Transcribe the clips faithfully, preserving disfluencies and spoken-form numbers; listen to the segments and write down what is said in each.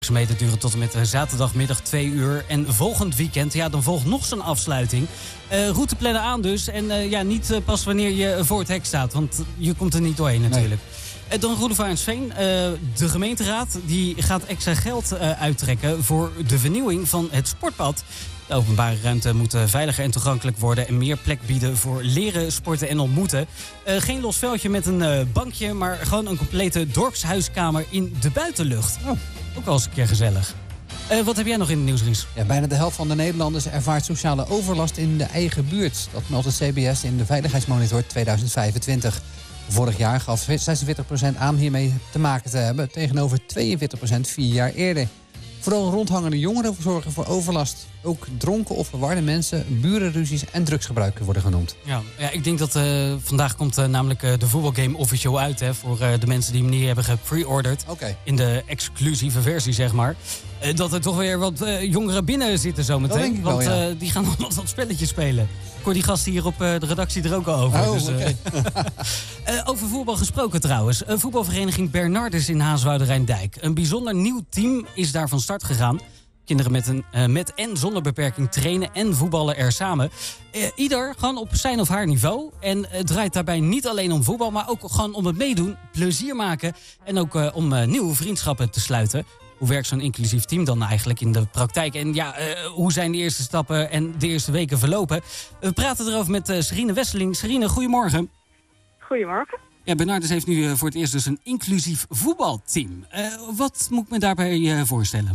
Werkzaamheden duren tot en met zaterdagmiddag twee uur. En volgend weekend, ja, dan volgt nog zo'n afsluiting. Uh, route plannen aan dus. En uh, ja, niet uh, pas wanneer je voor het hek staat. Want je komt er niet doorheen natuurlijk. Nee. Uh, dan Roelofarensveen. Uh, de gemeenteraad die gaat extra geld uh, uittrekken voor de vernieuwing van het sportpad. De openbare ruimte moet veiliger en toegankelijk worden en meer plek bieden voor leren, sporten en ontmoeten. Uh, geen los veldje met een uh, bankje, maar gewoon een complete dorpshuiskamer in de buitenlucht. Oh. Ook wel eens een keer gezellig. Uh, wat heb jij nog in de nieuws, Ries? Ja, bijna de helft van de Nederlanders ervaart sociale overlast in de eigen buurt. Dat meldt het C B S in de Veiligheidsmonitor tweeduizend vijfentwintig. Vorig jaar gaf zesenveertig procent aan hiermee te maken te hebben, tegenover tweeënveertig procent vier jaar eerder. Vooral rondhangende jongeren zorgen voor overlast. Ook dronken of verwarde mensen, burenruzies en drugsgebruik worden genoemd. Ja, ja ik denk dat uh, vandaag komt uh, namelijk uh, de voetbalgame officieel uit. Hè, voor uh, de mensen die hem niet hebben gepre-ordered. Okay. In de exclusieve versie, zeg maar. Uh, dat er toch weer wat uh, jongeren binnen zitten zometeen. Dat denk ik want wel, ja. uh, die gaan allemaal dat spelletjes spelen. Ik hoor die gasten hier op uh, de redactie er ook al over. Oh, dus, uh, okay. uh, over voetbal gesproken trouwens. Uh, voetbalvereniging Bernardus in Haaswoude-Rijndijk. Een bijzonder nieuw team is daar van start gegaan. Kinderen met, een, uh, met en zonder beperking trainen en voetballen er samen. Uh, ieder gewoon op zijn of haar niveau. En het draait daarbij niet alleen om voetbal, maar ook gewoon om het meedoen, plezier maken en ook uh, om uh, nieuwe vriendschappen te sluiten. Hoe werkt zo'n inclusief team dan eigenlijk in de praktijk? En ja, uh, hoe zijn de eerste stappen en de eerste weken verlopen? We praten erover met uh, Serine Wesseling. Serine, goedemorgen. Goedemorgen. Ja, Bernardus heeft nu uh, voor het eerst dus een inclusief voetbalteam. Uh, wat moet ik me daarbij uh, voorstellen?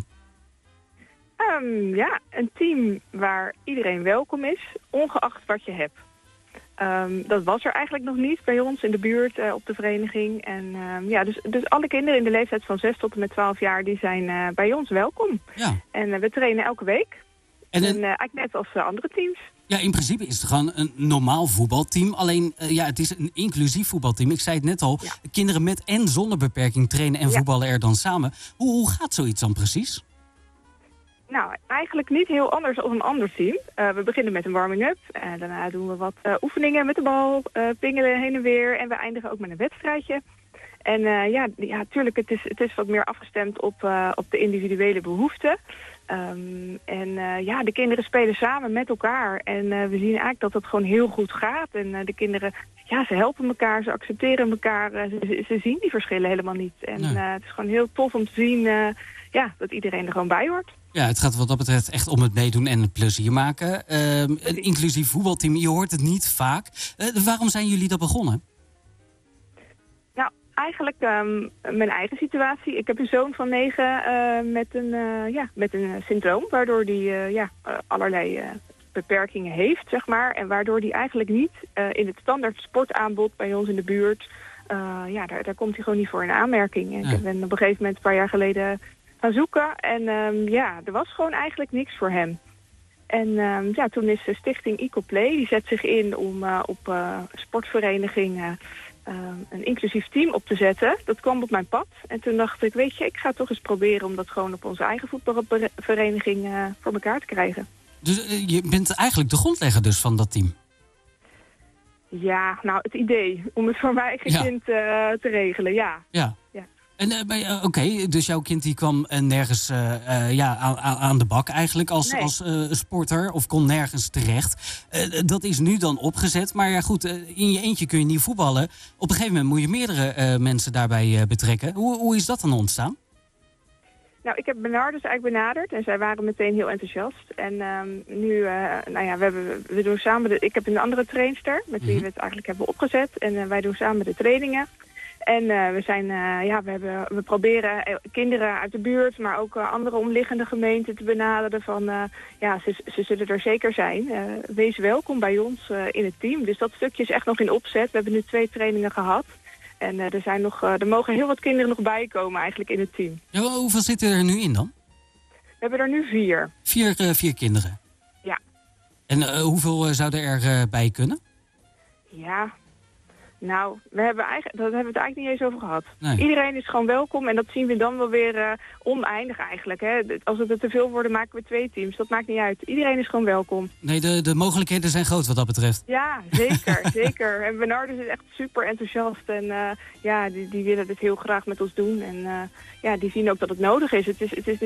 Um, ja, een team waar iedereen welkom is, ongeacht wat je hebt. Um, dat was er eigenlijk nog niet bij ons in de buurt uh, op de vereniging. En um, ja, dus, dus alle kinderen in de leeftijd van zes tot en met twaalf jaar, die zijn uh, bij ons welkom. Ja. En uh, we trainen elke week. En, en en uh, eigenlijk net als uh, andere teams. Ja, in principe is het gewoon een normaal voetbalteam. Alleen, uh, ja, het is een inclusief voetbalteam. Ik zei het net al, ja. Kinderen met en zonder beperking trainen en ja. voetballen er dan samen. Hoe, hoe gaat zoiets dan precies? Nou, eigenlijk niet heel anders dan een ander team. Uh, we beginnen met een warming-up. En daarna doen we wat uh, oefeningen met de bal, uh, pingelen heen en weer. En we eindigen ook met een wedstrijdje. En uh, ja, ja, tuurlijk, het is, het is wat meer afgestemd op, uh, op de individuele behoeften. Um, en uh, ja, de kinderen spelen samen met elkaar. En uh, we zien eigenlijk dat het gewoon heel goed gaat. En uh, de kinderen, ja, ze helpen elkaar, ze accepteren elkaar. Uh, ze, ze zien die verschillen helemaal niet. En nee. uh, het is gewoon heel tof om te zien uh, ja, dat iedereen er gewoon bij hoort. Ja, het gaat wat dat betreft echt om het meedoen en het plezier maken. Uh, een inclusief voetbalteam, je hoort het niet vaak. Uh, waarom zijn jullie dat begonnen? Nou, eigenlijk um, mijn eigen situatie. Ik heb een zoon van negen uh, met een, uh, ja, met een syndroom, waardoor die uh, ja, uh, allerlei uh, beperkingen heeft, zeg maar. En waardoor die eigenlijk niet uh, in het standaard sportaanbod bij ons in de buurt, uh, ja, daar, daar komt hij gewoon niet voor in aanmerking. En ja. Ik ben op een gegeven moment een paar jaar geleden gaan zoeken. En um, ja, er was gewoon eigenlijk niks voor hem. En um, ja, toen is de stichting EcoPlay, die zet zich in om uh, op uh, sportverenigingen uh, een inclusief team op te zetten. Dat kwam op mijn pad. En toen dacht ik, weet je, ik ga toch eens proberen om dat gewoon op onze eigen voetbalvereniging uh, voor elkaar te krijgen. Dus uh, je bent eigenlijk de grondlegger dus van dat team? Ja, nou, het idee om het voor mijn eigen ja. kind uh, te regelen, ja. Ja. ja. En uh, Oké, okay, dus jouw kind die kwam uh, nergens uh, uh, ja, aan, aan de bak eigenlijk als, nee. als uh, sporter of kon nergens terecht. Uh, dat is nu dan opgezet, maar ja goed, uh, in je eentje kun je niet voetballen. Op een gegeven moment moet je meerdere uh, mensen daarbij uh, betrekken. Hoe, hoe is dat dan ontstaan? Nou, ik heb Bernardus eigenlijk benaderd en zij waren meteen heel enthousiast. En um, nu, uh, nou ja, we, hebben, we doen samen, de, ik heb een andere trainster met wie we het eigenlijk hebben opgezet. En uh, wij doen samen de trainingen. En uh, we zijn, uh, ja, we, hebben, we proberen kinderen uit de buurt, maar ook uh, andere omliggende gemeenten te benaderen van, uh, ja, ze, ze zullen er zeker zijn. Uh, wees welkom bij ons uh, in het team. Dus dat stukje is echt nog in opzet. We hebben nu twee trainingen gehad. En uh, er, zijn nog, uh, er mogen heel wat kinderen nog bij komen eigenlijk in het team. Ja, hoeveel zitten er nu in dan? We hebben er nu vier. Vier, uh, vier kinderen? Ja. En uh, hoeveel uh, zouden er uh, bij kunnen? Ja... Nou, we hebben eigenlijk, dat hebben we het eigenlijk niet eens over gehad. Nee. Iedereen is gewoon welkom en dat zien we dan wel weer uh, oneindig eigenlijk. Hè? Als het er te veel worden, maken we twee teams. Dat maakt niet uit. Iedereen is gewoon welkom. Nee, de, de mogelijkheden zijn groot wat dat betreft. Ja, zeker, zeker. En Bernardus is echt super enthousiast en uh, ja, die, die willen dit heel graag met ons doen. En uh, ja, die zien ook dat het nodig is. Het is, het is